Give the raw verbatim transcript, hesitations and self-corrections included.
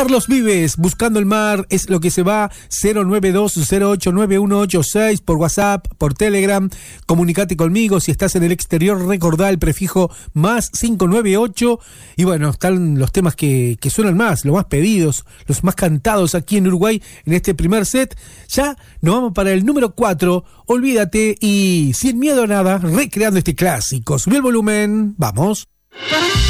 Carlos Vives, Buscando el Mar, es lo que se va. Cero nueve dos cero ocho nueve uno ocho seis por WhatsApp, por Telegram. Comunicate conmigo. Si estás en el exterior, recordá el prefijo más cinco nueve ocho. Y bueno, están los temas que, que suenan más, los más pedidos, los más cantados aquí en Uruguay en este primer set. Ya nos vamos para el número cuatro. Olvídate y sin miedo a nada, recreando este clásico. Subí el volumen, vamos.